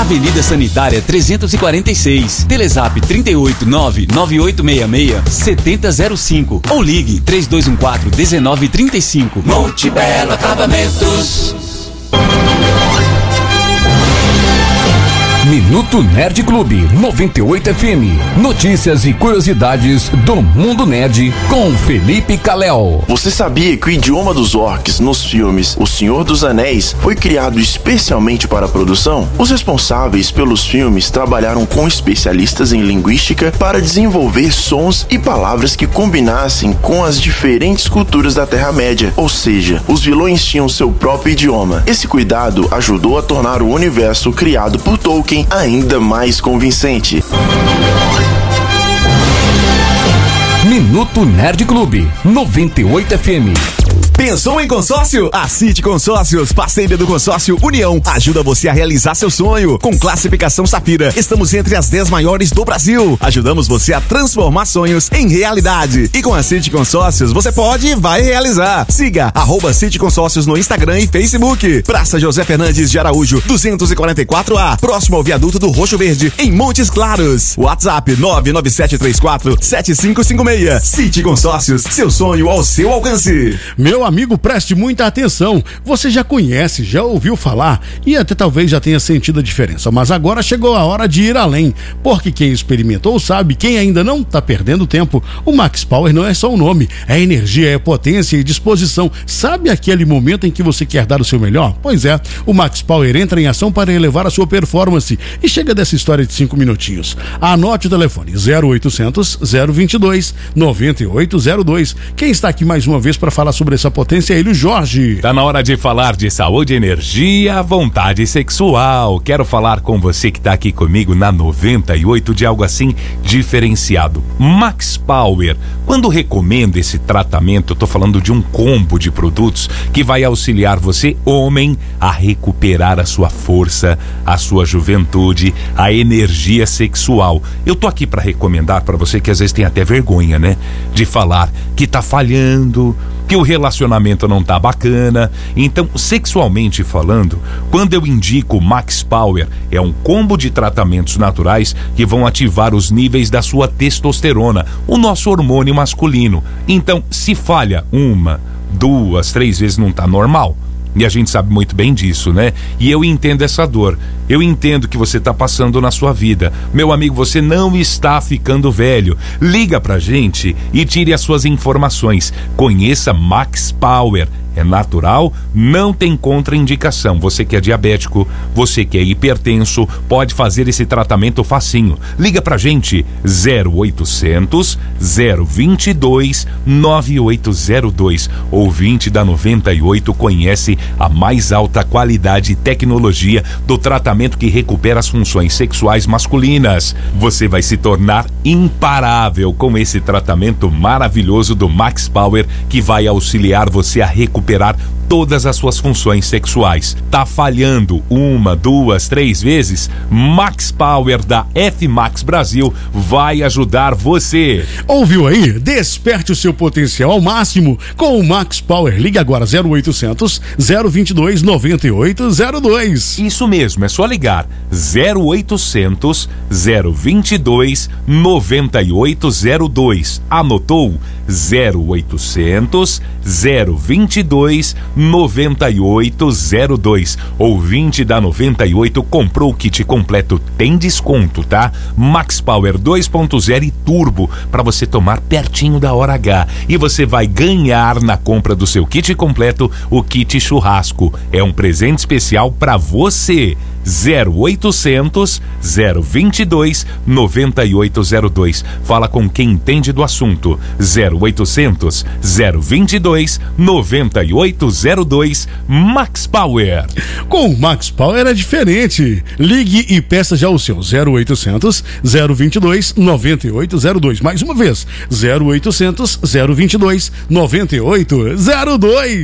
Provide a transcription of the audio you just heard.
Avenida Sanitária 346. Telezap 389-9866-7005 ou ligue 3214-1935. Monte Belo Acabamentos. Minuto Nerd Clube 98 FM. Notícias e curiosidades do mundo nerd com Felipe Calel. Você sabia que o idioma dos orcs nos filmes O Senhor dos Anéis foi criado especialmente para a produção? Os responsáveis pelos filmes trabalharam com especialistas em linguística para desenvolver sons e palavras que combinassem com as diferentes culturas da Terra-média, ou seja, os vilões tinham seu próprio idioma. Esse cuidado ajudou a tornar o universo criado por Tolkien ainda mais convincente. Minuto Nerd Clube 98 FM. Pensou em consórcio? A City Consórcios, parceira do consórcio União, ajuda você a realizar seu sonho. Com classificação Safira, estamos entre as 10 maiores do Brasil. Ajudamos você a transformar sonhos em realidade. E com a City Consórcios, você pode e vai realizar. Siga @City Consórcios no Instagram e Facebook. Praça José Fernandes de Araújo, 244A, próximo ao viaduto do Roxo Verde, em Montes Claros. WhatsApp 99734-7556. City Consórcios, seu sonho ao seu alcance. Meu amigo, preste muita atenção. Você já conhece, já ouviu falar e até talvez já tenha sentido a diferença, mas agora chegou a hora de ir além, porque quem experimentou sabe, quem ainda não está perdendo tempo. O Max Power não é só um nome, é energia, é potência e disposição. Sabe aquele momento em que você quer dar o seu melhor? Pois é, o Max Power entra em ação para elevar a sua performance e chega dessa história de 5 minutinhos. Anote o telefone 0800 022 9802. Quem está aqui mais uma vez para falar sobre essa potência é ele, o Jorge. Tá na hora de falar de saúde, energia, vontade sexual. Quero falar com você que tá aqui comigo na 98 de algo assim diferenciado. Max Power. Quando recomendo esse tratamento, eu tô falando de um combo de produtos que vai auxiliar você, homem, a recuperar a sua força, a sua juventude, a energia sexual. Eu tô aqui para recomendar para você que às vezes tem até vergonha, né? De falar que tá falhando, que o relacionamento não tá bacana. Então, sexualmente falando, quando eu indico Max Power, é um combo de tratamentos naturais que vão ativar os níveis da sua testosterona, o nosso hormônio masculino. Então, se falha 1, 2, 3 vezes, não tá normal. E a gente sabe muito bem disso, né? E eu entendo essa dor. Eu entendo que você está passando na sua vida. Meu amigo, você não está ficando velho. Liga pra gente e tire as suas informações. Conheça Max Power. É natural, não tem contraindicação. Você que é diabético, você que é hipertenso, pode fazer esse tratamento facinho. Liga pra gente 0800 022 9802. Ouvinte da 98 conhece a mais alta qualidade e tecnologia do tratamento que recupera as funções sexuais masculinas. Você vai se tornar imparável com esse tratamento maravilhoso do Max Power, que vai auxiliar você a recuperar todas as suas funções sexuais. Tá falhando 1, 2, 3 vezes? Max Power da F-Max Brasil vai ajudar você. Ouviu aí? Desperte o seu potencial ao máximo com o Max Power. Ligue agora 0800 022 9802. Isso mesmo, é só ligar 0800 022 9802. Anotou? 0800 022 9802. Ouvinte da 98 comprou o kit completo, tem desconto, tá? Max Power 2.0 e Turbo para você tomar pertinho da hora H. E você vai ganhar na compra do seu kit completo o kit churrasco. É um presente especial para você. 0800 022 9802. Fala com quem entende do assunto. 0800 022 9802. Max Power. Com o Max Power é diferente. Ligue e peça já o seu 0800 022 9802. Mais uma vez, 0800 022 9802.